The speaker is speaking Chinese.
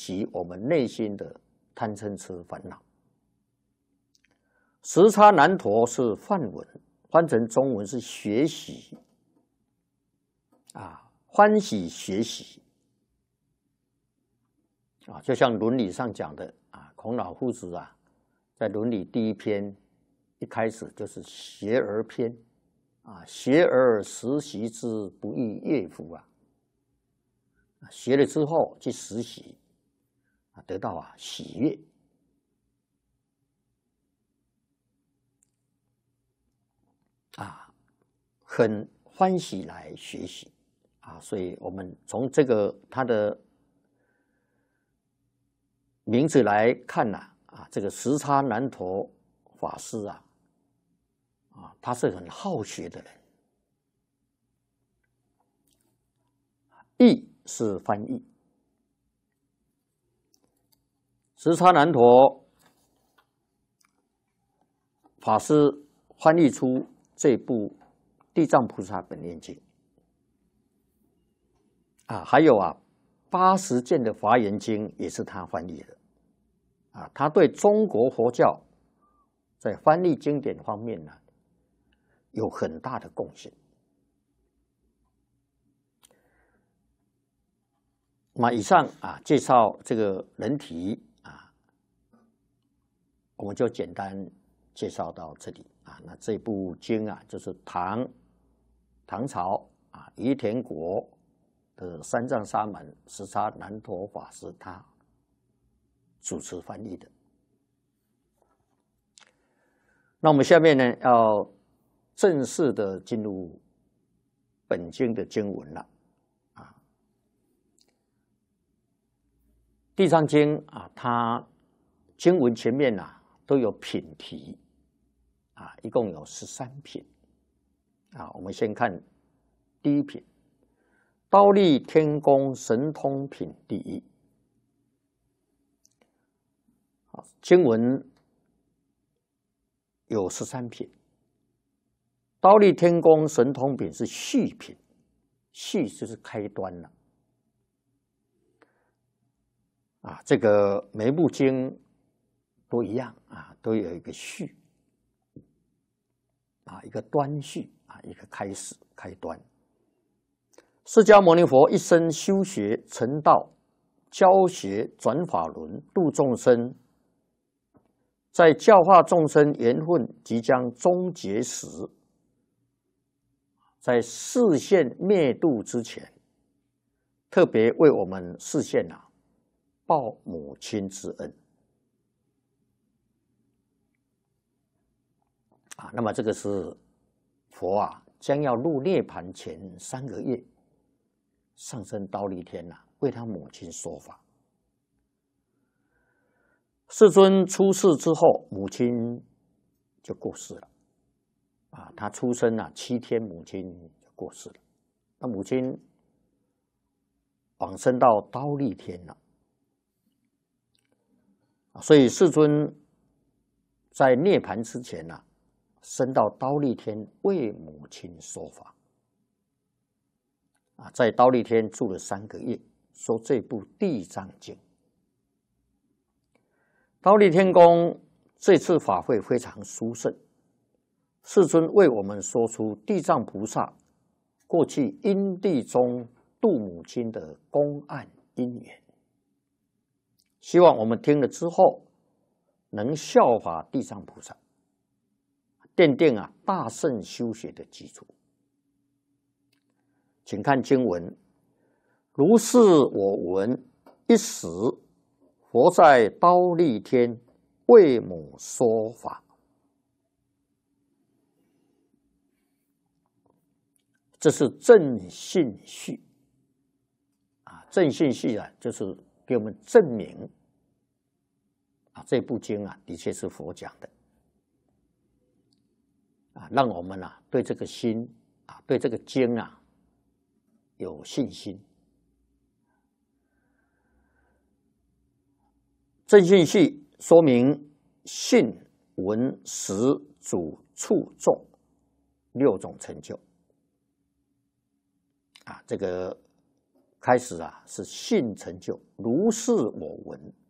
习我们内心的贪嗔痴烦恼。时差难陀是梵文，翻成中文是学习啊，欢喜学习啊，就像伦理上讲的啊，孔老夫子啊，在伦理第一篇一开始就是学而篇啊，学而时习之，不亦乐乎啊！学了之后去实习啊，得到喜悦啊，很欢喜来学习啊，所以我们从这个它的名字来看呐啊，这个时差难陀法师啊，他是很好学的人。译是翻译，时差难陀法师翻译出这部《地藏菩萨本愿经》啊，还有80件的华严经也是他翻译的啊，他对中国佛教在翻译经典方面呢有很大的贡献。那以上介绍这个人体我们就简单介绍到这里那这部经就是唐朝于田国的三藏沙门时差难陀法师他主持翻译的。那我们下面呢要正式的进入本经的经文了地藏经它经文前面都有品题一共有13品我们先看第一品，忉利天宫神通品第一。经文有13品，忉利天宫神通品是序品，序就是开端了。这个每部经都一样都有一个序一个端序一个开始开端。释迦牟尼佛一生修学成道，教学转法轮，度众生。在教化众生缘分即将终结时，在示现灭度之前，特别为我们示现报母亲之恩那么这个是佛将要入涅盘前3个月上升忉利天为他母亲说法。世尊出世之后，母亲就过世了他出生7天，母亲就过世了。那母亲往生到忉利天了。所以世尊在涅盘之前升到忉利天为母亲说法在忉利天住了3个月，说这部《地藏经》。忉利天宫这次法会非常殊胜，世尊为我们说出地藏菩萨过去因地中度母亲的公案因缘，希望我们听了之后能效法地藏菩萨，奠定大乘修学的基础。请看经文：如是我闻，一时佛在忉利天为母说法。这是正信序正信序就是给我们证明这部经的确是佛讲的让我们对这个心对这个经有信心。正信序说明信、闻、识、主、处、众6种成就这个开始啊是信成就，如是我闻。